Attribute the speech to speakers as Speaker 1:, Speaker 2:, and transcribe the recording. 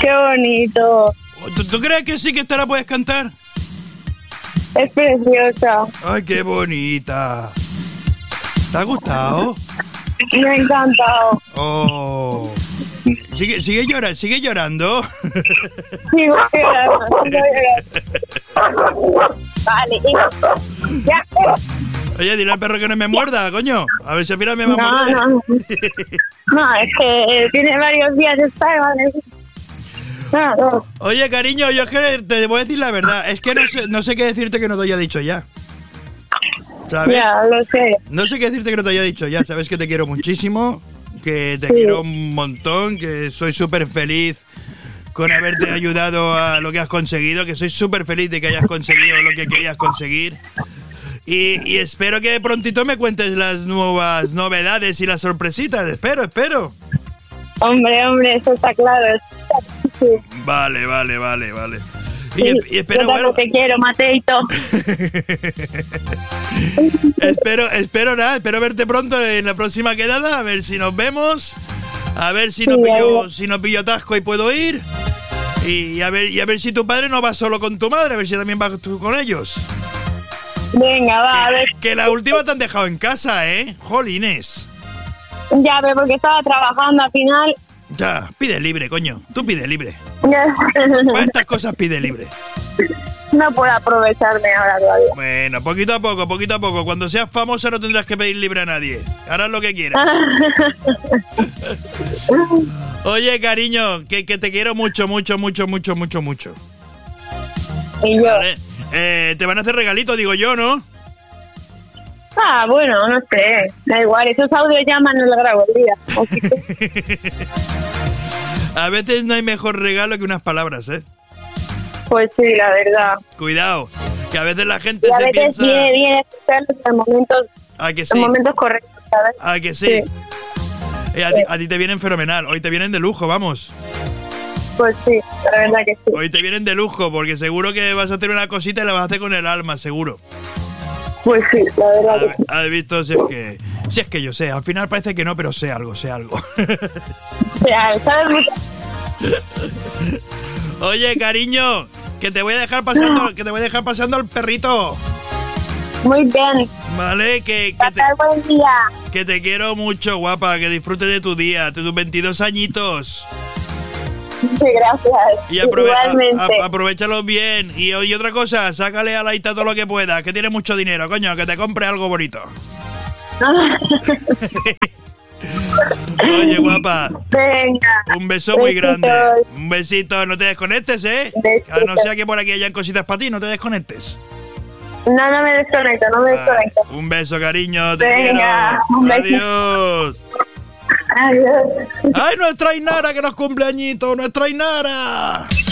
Speaker 1: Qué bonito.
Speaker 2: ¿Tú crees que sí que esta la puedes cantar?
Speaker 1: Es preciosa.
Speaker 2: Ay, qué bonita. ¿Te ha gustado?
Speaker 1: Me ha encantado.
Speaker 2: Oh. Sigue llorando.
Speaker 1: Sigo llorando. Vale. Ya.
Speaker 2: Oye, dile al perro que no me muerda, coño. A ver si al final me va a morder.
Speaker 1: No, es que tiene varios días de estar, ¿vale? No.
Speaker 2: Oye, cariño, yo es que te voy a decir la verdad. Es que no sé qué decirte que no te haya dicho ya. ¿Sabes?
Speaker 1: Ya, lo sé.
Speaker 2: No sé qué decirte que no te haya dicho ya. Sabes que te quiero muchísimo, que te quiero un montón, que soy súper feliz con haberte ayudado a lo que has conseguido, que soy súper feliz de que hayas conseguido lo que querías conseguir. Y espero que prontito me cuentes las nuevas novedades y las sorpresitas. Espero.
Speaker 1: Hombre, eso está claro. Sí.
Speaker 2: Vale. Y espero,
Speaker 1: yo también te quiero, Mateito.
Speaker 2: espero verte pronto en la próxima quedada, a ver si nos vemos, a ver si no pillo atasco y puedo ir, y a ver si tu padre no va solo con tu madre, a ver si también vas tú con ellos.
Speaker 1: Venga, va, a ver.
Speaker 2: Que la última te han dejado en casa, Jolines.
Speaker 1: Ya, pero porque estaba trabajando al final.
Speaker 2: Ya, pide libre, coño, tú pide libre. Para estas cosas pide libre.
Speaker 1: No puedo aprovecharme ahora todavía.
Speaker 2: Bueno, poquito a poco. Cuando seas famosa no tendrás que pedir libre a nadie. Harás lo que quieras. Oye, cariño, que te quiero mucho.
Speaker 1: Y yo.
Speaker 2: Vale. Te van a hacer regalito, digo yo, ¿no?
Speaker 1: Bueno, no sé. Da igual, esos audios llaman no lo grabo el día.
Speaker 2: A veces no hay mejor regalo que unas palabras, ¿eh?
Speaker 1: Pues sí, la verdad.
Speaker 2: Cuidado, que a veces la gente
Speaker 1: se piensa... viene escucharlos en momentos...
Speaker 2: ¿A que sí?
Speaker 1: En momentos correctos, ¿sabes?
Speaker 2: ¿A que sí? A ti te vienen fenomenal. Hoy te vienen de lujo, vamos.
Speaker 1: Pues sí, la verdad que sí.
Speaker 2: Hoy te vienen de lujo, porque seguro que vas a hacer una cosita y la vas a hacer con el alma, seguro.
Speaker 1: Pues sí, la verdad que sí.
Speaker 2: ¿Has visto? Si es que yo sé, al final parece que no, pero sé algo.
Speaker 1: Ya, ¿sabes mucho?
Speaker 2: Oye, cariño, que te voy a dejar pasando al perrito.
Speaker 1: Muy bien.
Speaker 2: Vale,
Speaker 1: buen día.
Speaker 2: Que te quiero mucho, guapa, que disfrutes de tu día, de tus 22 añitos.
Speaker 1: Sí, gracias.
Speaker 2: Y aprovechalo bien. Y otra cosa, sácale a la Ita todo lo que pueda, que tiene mucho dinero, coño, que te compre algo bonito. Oye, guapa.
Speaker 1: Venga.
Speaker 2: Un beso muy grande. Un besito, no te desconectes, ¿eh? A no ser que por aquí hayan cositas para ti, no te desconectes.
Speaker 1: No me desconecto,
Speaker 2: Un beso, cariño, te
Speaker 1: Venga,
Speaker 2: quiero.
Speaker 1: Un besito.
Speaker 2: Adiós. Ay, nuestra Ainara, que nos cumpleañito, nuestra Ainara.